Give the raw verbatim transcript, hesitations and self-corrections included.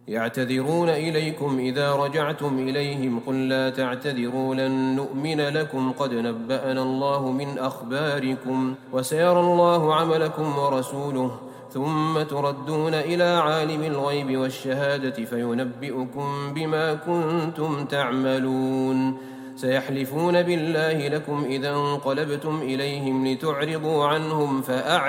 يعتذرون إليكم إذا رجعتم إليهم قل لا تعتذروا لن نؤمن لكم قد نبأنا الله من أخباركم وسيرى الله عملكم ورسوله ثم تردون إلى عالم الغيب والشهادة فينبئكم بما كنتم تعملون سيحلفون بالله لكم إذا انقلبتم إليهم لتعرضوا عنهم فأعلموا